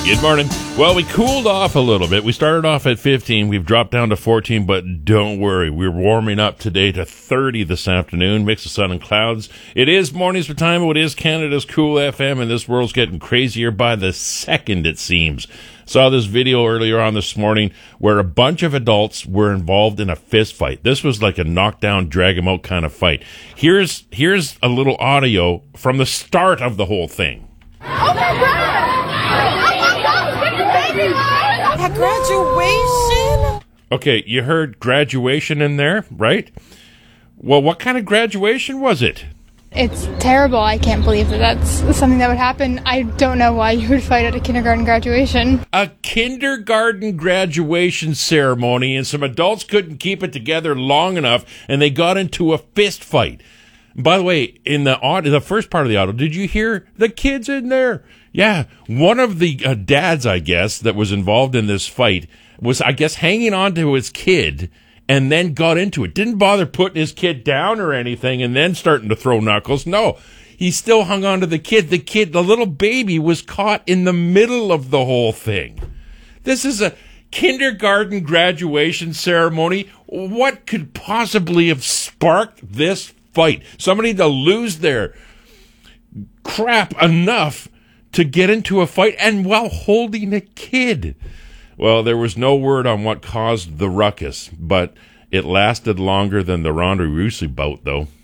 Good morning. Well, we cooled off a little bit. We started off at 15. We've dropped down to 14, but don't worry. We're warming up today to 30 this afternoon. Mix of sun and clouds. It is Mornings with Time. It is Canada's Cool FM, and this world's getting crazier by the second, it seems. Saw this video earlier on this morning where a bunch of adults were involved in a fist fight. This was like a knockdown, drag 'em out kind of fight. Here's a little audio from the start of the whole thing. Oh my God! At graduation? Okay, you heard graduation in there, right? Well, what kind of graduation was it? It's terrible. I can't believe that that's something that would happen. I don't know why you would fight at a kindergarten graduation. A kindergarten graduation ceremony, and some adults couldn't keep it together long enough, and they got into a fist fight. By the way, in the first part of the audio, did you hear the kids in there? Yeah, one of the dads, I guess, that was involved in this fight was, I guess, hanging on to his kid and then got into it. Didn't bother putting his kid down or anything and then starting to throw knuckles. No, he still hung on to the kid. The little baby, was caught in the middle of the whole thing. This is a kindergarten graduation ceremony. What could possibly have sparked this fight? Somebody to lose their crap enough to get into a fight, and while holding a kid. Well, there was no word on what caused the ruckus, but it lasted longer than the Ronda Rousey bout, though.